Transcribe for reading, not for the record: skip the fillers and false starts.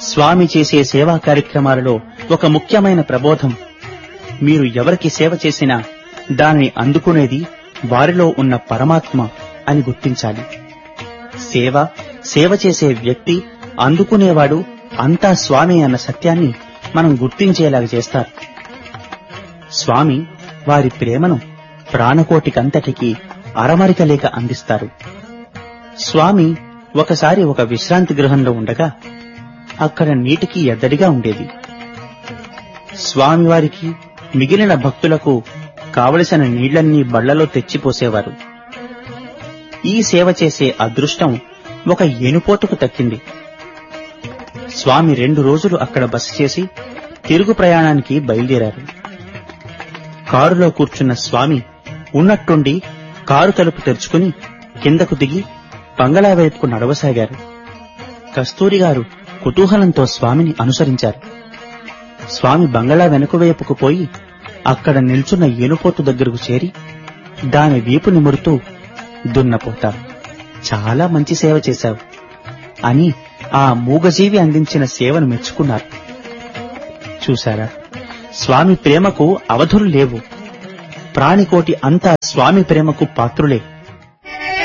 స్వామి చేసే సేవా కార్యక్రమాలలో ఒక ముఖ్యమైన ప్రబోధం, మీరు ఎవరికి సేవ చేసినా దానిని అందుకునేది వారిలో ఉన్న పరమాత్మ అని గుర్తించాలి. సేవ చేసే వ్యక్తి, అందుకునేవాడు అంతా స్వామి అన్న సత్యాన్ని మనం గుర్తించేలాగా చేస్తారు. స్వామి వారి ప్రేమను ప్రాణకోటికంతటికీ అరమరిక లేక అందిస్తారు. స్వామి ఒకసారి ఒక విశ్రాంతి గృహంలో ఉండగా అక్కడ నీటికి ఎద్దడిగా ఉండేది. స్వామివారికి మిగిలిన భక్తులకు కావలసిన నీళ్లన్నీ బళ్లలో తెచ్చిపోసేవారు. ఈ సేవ చేసే అదృష్టం ఒక ఏనుపోతుకు దక్కింది. స్వామి 2 రోజులు అక్కడ బస చేసి తిరుగు ప్రయాణానికి బయలుదేరారు. కారులో కూర్చున్న స్వామి ఉన్నట్టుండి కారు తలుపు తెరుచుకుని కిందకు దిగి బంగళా వైపుకు నడవసాగారు. కస్తూరి గారు కుతూహలంతో స్వామిని అనుసరించారు. స్వామి బంగళా వెనుక వైపుకు పోయి అక్కడ నిల్చున్న ఏనుపోతు దగ్గరకు చేరి దాని వీపు నిమురుతూ, దున్నపోత, చాలా మంచి సేవ చేశావు అని ఆ మూగజీవి అందించిన సేవను మెచ్చుకున్నారు. చూశారా, స్వామి ప్రేమకు అవధులు లేవు. ప్రాణికోటి అంతా స్వామి ప్రేమకు పాత్రులే.